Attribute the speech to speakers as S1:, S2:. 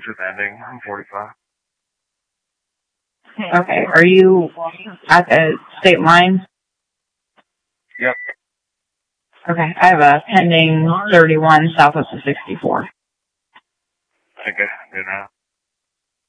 S1: Just ending. I'm 45.
S2: Okay, are you at the state line?
S1: Yep.
S2: Okay, I have a pending 31 south of the 64.
S1: Okay, good now.